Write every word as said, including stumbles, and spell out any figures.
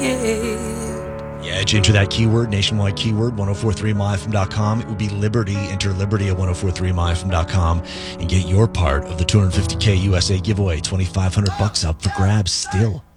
Yeah, did you enter that keyword, nationwide keyword, ten forty-three my f m dot com. It would be Liberty. Enter Liberty at ten forty-three my f m dot com and get your part of the two hundred fifty K U S A giveaway. twenty-five hundred bucks up for grabs still.